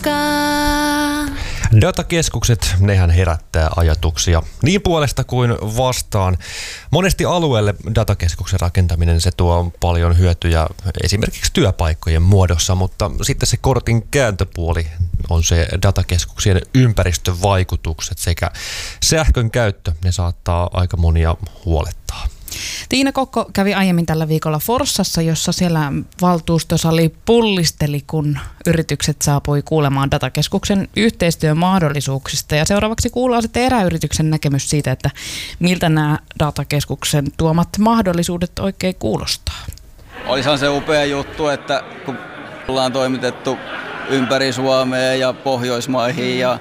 Datakeskukset, nehän herättää ajatuksia niin puolesta kuin vastaan. Monesti alueelle datakeskuksen rakentaminen se tuo paljon hyötyjä esimerkiksi työpaikkojen muodossa, mutta sitten se kortin kääntöpuoli on se datakeskuksien ympäristövaikutukset sekä sähkön käyttö. Ne saattaa aika monia huolettaa. Tiina Kokko kävi aiemmin tällä viikolla Forssassa, jossa siellä valtuustosali pullisteli, kun yritykset saapui kuulemaan datakeskuksen yhteistyömahdollisuuksista. Ja seuraavaksi kuullaan sitten eräyrityksen näkemys siitä, että miltä nämä datakeskuksen tuomat mahdollisuudet oikein kuulostaa. Olisihan se upea juttu, että kun ollaan toimitettu ympäri Suomea ja Pohjoismaihin ja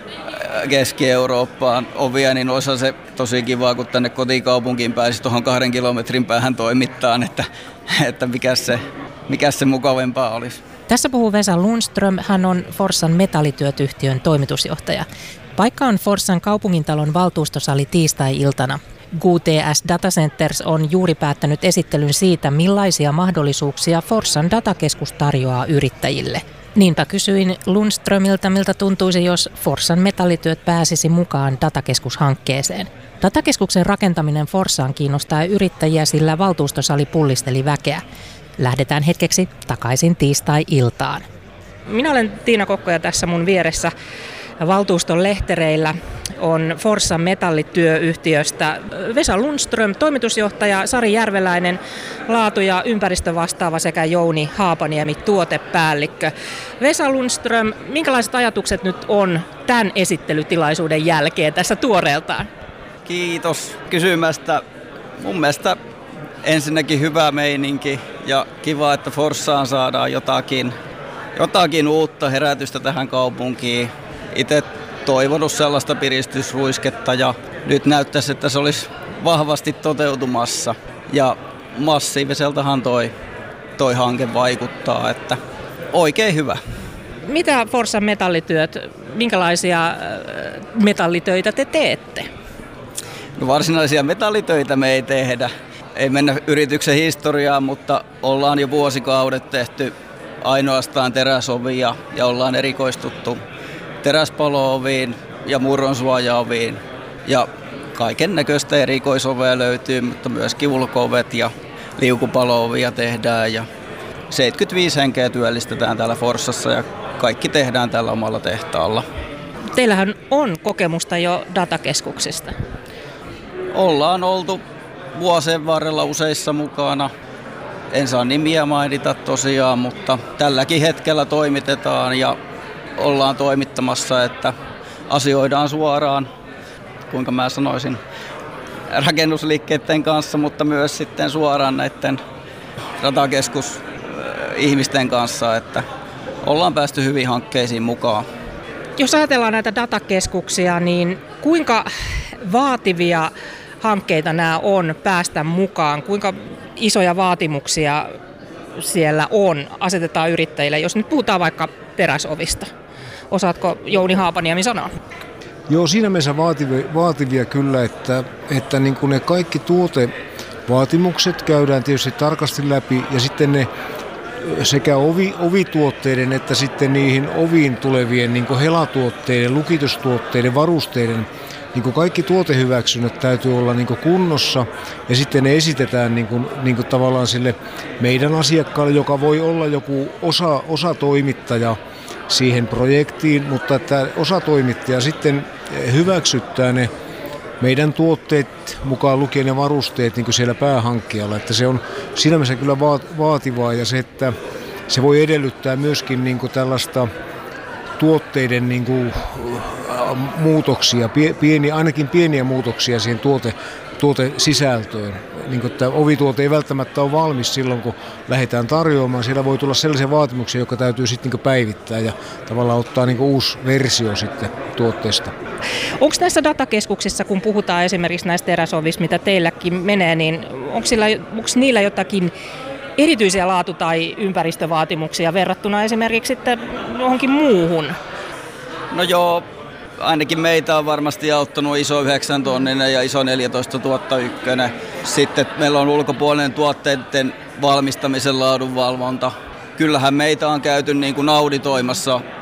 Keski-Eurooppaan ovia, niin olisi se tosi kiva, kun tänne kotikaupunkiin pääsisi tuohon 2 kilometrin päähän toimittaan, että mikä se mukavempaa olisi. Tässä puhuu Vesa Lundström, hän on Forssan metallityöt-yhtiön toimitusjohtaja. Paikka on Forssan kaupungintalon valtuustosali tiistai-iltana. QTS Data Centers on juuri päättänyt esittelyn siitä, millaisia mahdollisuuksia Forssan datakeskus tarjoaa yrittäjille. Niinpä kysyin Lundströmiltä, miltä tuntuisi, jos Forssan metallityöt pääsisi mukaan datakeskushankkeeseen. Datakeskuksen rakentaminen Forssaan kiinnostaa yrittäjiä, sillä valtuustosali pullisteli väkeä. Lähdetään hetkeksi takaisin tiistai-iltaan. Minä olen Tiina Kokko ja tässä mun vieressä valtuuston lehtereillä on Forssan metallityöyhtiöstä Vesa Lundström, toimitusjohtaja, Sari Järveläinen, laatu- ja ympäristövastaava sekä Jouni Haapaniemi, tuotepäällikkö. Vesa Lundström, minkälaiset ajatukset nyt on tämän esittelytilaisuuden jälkeen tässä tuoreeltaan? Kiitos kysymästä. Mun mielestä ensinnäkin hyvä meininki ja kiva, että Forssaan saadaan jotakin uutta herätystä tähän kaupunkiin. Itse toivonut sellaista piristysruisketta ja nyt näyttäisi, että se olisi vahvasti toteutumassa. Ja massiiviseltahan toi hanke vaikuttaa, että oikein hyvä. Mitä Forssan metallityöt, minkälaisia metallitöitä te teette? No varsinaisia metallitöitä me ei tehdä. Ei mennä yrityksen historiaan, mutta ollaan jo vuosikaudet tehty ainoastaan teräsovia ja ollaan erikoistuttu teräspalo-oviin ja murronsuojaoviin. Ja kaiken näköistä erikoisovea löytyy, mutta myöskin ulko-ovet ja liukupalo-ovia tehdään. Ja 75 henkeä työllistetään täällä Forssassa ja kaikki tehdään tällä omalla tehtaalla. Teillähän on kokemusta jo datakeskuksista. Ollaan oltu vuosien varrella useissa mukana. En saa nimiä mainita tosiaan, mutta tälläkin hetkellä toimitetaan ja ollaan toimittamassa, että asioidaan suoraan, kuinka mä sanoisin, rakennusliikkeiden kanssa, mutta myös sitten suoraan näiden datakeskusihmisten kanssa, että ollaan päästy hyvin hankkeisiin mukaan. Jos ajatellaan näitä datakeskuksia, niin kuinka vaativia hankkeita nämä on päästä mukaan? Kuinka isoja vaatimuksia siellä asetetaan yrittäjille, jos nyt puhutaan vaikka teräsovista? Osaatko Jouni Haapaniemi sanoa? Joo, siinä mielessä vaativia kyllä, että niin kuin ne kaikki tuotevaatimukset käydään tietysti tarkasti läpi ja sitten ne sekä ovituotteiden että sitten niihin oviin tulevien niin kuin helatuotteiden, lukitustuotteiden, varusteiden, niin kuin kaikki tuotehyväksynnät täytyy olla niin kuin kunnossa ja sitten ne esitetään niin kuin tavallaan sille meidän asiakkaalle, joka voi olla joku osatoimittaja siihen projektiin, mutta että osatoimittaja sitten hyväksyttää ne meidän tuotteet mukaan lukien ne varusteet niin kuin siellä päähankkijalla, että se on siinä mielessä kyllä vaativaa ja se, että se voi edellyttää myöskin niin kuin tällaista tuotteiden niin kuin muutoksia, ainakin pieniä muutoksia siihen tuotesisältöön. Niin kuin, että ovituote ei välttämättä ole valmis silloin, kun lähdetään tarjoamaan. Siellä voi tulla sellaisia vaatimuksia, jotka täytyy sitten niin kuin päivittää ja tavallaan ottaa niin kuin uusi versio sitten tuotteesta. Onko näissä datakeskuksissa, kun puhutaan esimerkiksi näistä teräsovista, mitä teilläkin menee, niin onko niillä jotakin erityisiä laatu- tai ympäristövaatimuksia verrattuna esimerkiksi sitten johonkin muuhun? No joo, ainakin meitä on varmasti auttanut iso 9 tonninen ja iso 14 001. Sitten meillä on ulkopuolinen tuotteiden valmistamisen laadunvalvonta. Kyllähän meitä on käyty niin kuin auditoimassa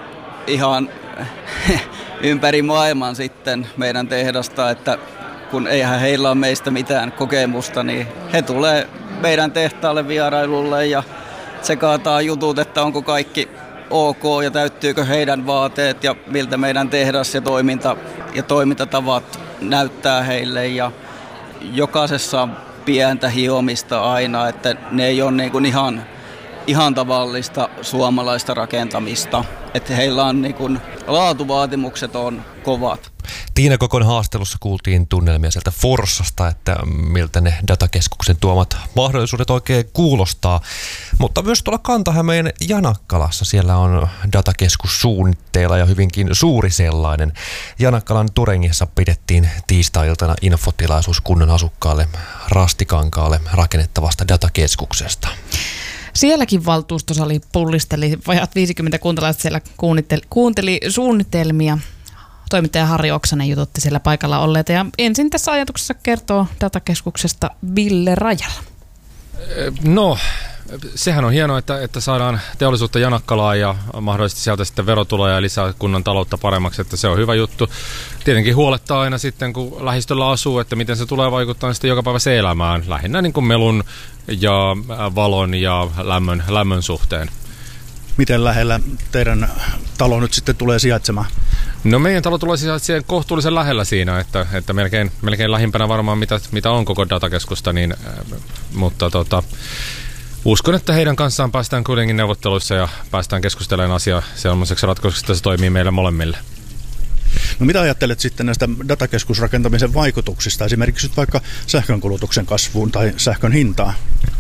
ihan ympäri maailman sitten meidän tehdasta, että kun eihän heillä ole meistä mitään kokemusta, niin he tulee meidän tehtaalle vierailulle ja tsekaataa jutut, että onko kaikki ok ja täyttyykö heidän vaateet ja miltä meidän tehdas ja toimintatavat näyttää heille. Ja jokaisessa on pientä hiomista aina, että ne ei ole niin kuin ihan tavallista suomalaista rakentamista. Että heillä on niin kuin, laatuvaatimukset on kovat. Tiina Kokon haastelussa kuultiin tunnelmia sieltä Forssasta, että miltä ne datakeskuksen tuomat mahdollisuudet oikein kuulostaa. Mutta myös tuolla Kanta-Hämeen Janakkalassa siellä on datakeskus suunnitteilla ja hyvinkin suuri sellainen. Janakkalan Turengissa pidettiin tiistai-iltana infotilaisuus kunnan asukkaalle Rastikankaalle rakennettavasta datakeskuksesta. Sielläkin valtuustosali pullisteli, vajat 50 kuntalaista siellä kuunteli suunnitelmia. Toimittaja Harri Oksanen jututti siellä paikalla olleita ja ensin tässä ajatuksessa kertoo datakeskuksesta Ville Rajala. No, sehän on hienoa, että saadaan teollisuutta Janakkalaan ja mahdollisesti sieltä sitten verotuloja ja lisää kunnan taloutta paremmaksi, että se on hyvä juttu. Tietenkin huolettaa aina sitten, kun lähistöllä asuu, että miten se tulee vaikuttaa sitten jokapäiväiseen elämään, lähinnä niin kuin melun ja valon ja lämmön suhteen. Miten lähellä teidän talo nyt sitten tulee sijaitsemaan? No meidän talo tulee sijaitsemaan kohtuullisen lähellä siinä, että melkein lähimpänä varmaan mitä on koko datakeskusta, niin, mutta uskon, että heidän kanssaan päästään kuitenkin neuvotteluissa ja päästään keskustelemaan asiaa sellaiseksi ratkaisuksi, että se toimii meille molemmille. No mitä ajattelet sitten näistä datakeskusrakentamisen vaikutuksista, esimerkiksi nyt vaikka sähkönkulutuksen kasvuun tai sähkön hintaan?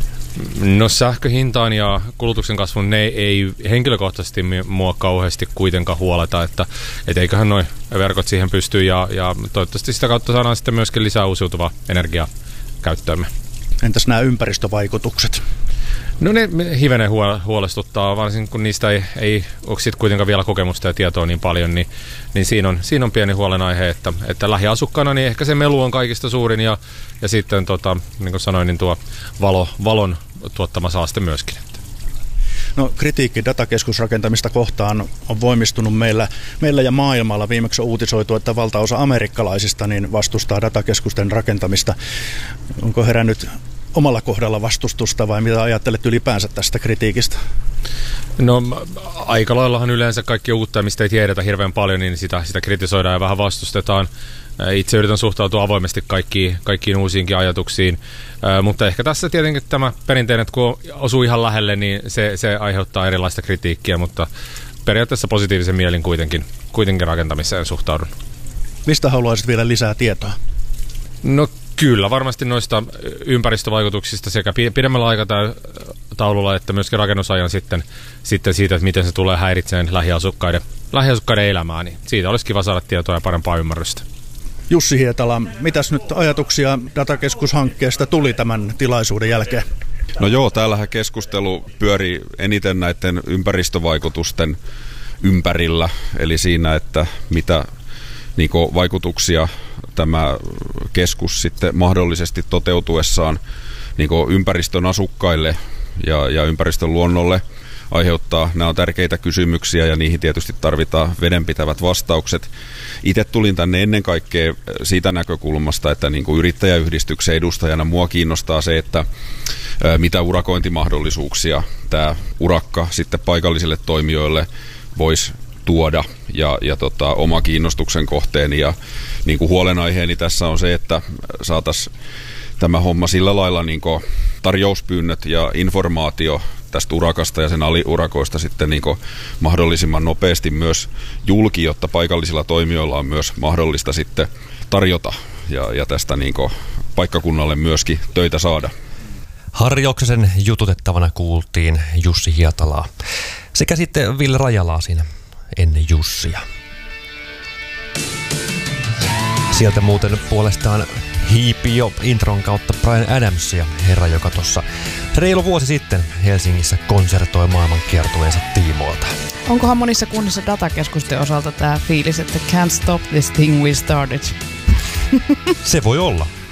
No sähköhintaan ja kulutuksen kasvun ne ei henkilökohtaisesti mua kauheasti kuitenkaan huoleta, että eiköhän noi verkot siihen pysty ja toivottavasti sitä kautta saadaan sitten myöskin lisää uusiutuvaa energiaa käyttöömme. Entäs nämä ympäristövaikutukset? No ne hivenen huolestuttaa, varsinkin kun niistä ei ole sitten kuitenkaan vielä kokemusta ja tietoa niin paljon, niin siinä on pieni huolenaihe, että lähiasukkaana niin ehkä se melu on kaikista suurin ja sitten niin kuin sanoin, niin tuo valon tuottama saaste myöskin. No kritiikki datakeskusrakentamista kohtaan on voimistunut meillä ja maailmalla. Viimeksi on uutisoitu, että valtaosa amerikkalaisista niin vastustaa datakeskusten rakentamista. Onko herännyt omalla kohdalla vastustusta vai mitä ajattelet ylipäänsä tästä kritiikistä? No aika laillahan yleensä kaikki uutta, mistä ei tiedetä hirveän paljon, niin sitä kritisoidaan ja vähän vastustetaan. Itse yritän suhtautua avoimesti kaikkiin uusiinkin ajatuksiin, mutta ehkä tässä tietenkin tämä perinteinen, että kun osuu ihan lähelle, niin se aiheuttaa erilaista kritiikkiä, mutta periaatteessa positiivisen mielin kuitenkin rakentamiseen suhtaudun. Mistä haluaisit vielä lisää tietoa? No kyllä, varmasti noista ympäristövaikutuksista sekä pidemmällä aikataululla että myöskin rakennusajan sitten siitä, että miten se tulee häiritsemään lähiasukkaiden elämää, niin siitä olisi kiva saada tietoa ja parempaa ymmärrystä. Jussi Hietala, mitäs nyt ajatuksia datakeskushankkeesta tuli tämän tilaisuuden jälkeen? No joo, täällähän keskustelu pyörii eniten näiden ympäristövaikutusten ympärillä, eli siinä, että mitä vaikutuksia tämä keskus sitten mahdollisesti toteutuessaan ympäristön asukkaille ja ympäristön luonnolle aiheuttaa. Nämä on tärkeitä kysymyksiä ja niihin tietysti tarvitaan vedenpitävät vastaukset. Itse tulin tänne ennen kaikkea siitä näkökulmasta, että yrittäjäyhdistyksen edustajana mua kiinnostaa se, että mitä urakointimahdollisuuksia tämä urakka sitten paikallisille toimijoille voisi tuoda ja oma kiinnostuksen kohteeni ja huolenaiheeni tässä on se, että saataisiin tämä homma sillä lailla tarjouspyynnöt ja informaatio tästä urakasta ja sen aliurakoista sitten mahdollisimman nopeasti myös julki, jotta paikallisilla toimijoilla on myös mahdollista sitten tarjota ja tästä paikkakunnalle myöskin töitä saada. Harri Oksasen jututettavana kuultiin Jussi Hietalaa sekä sitten Ville Rajalaa siinä ennen Jussia. Sieltä muuten puolestaan hiipi jo intron kautta Bryan Adamsia, herra, joka tuossa reilu vuosi sitten Helsingissä konsertoi maailmankiertueensa tiimoilta. Onkohan monissa kunnissa datakeskusten osalta tämä fiilis, että can't stop this thing we started? Se voi olla.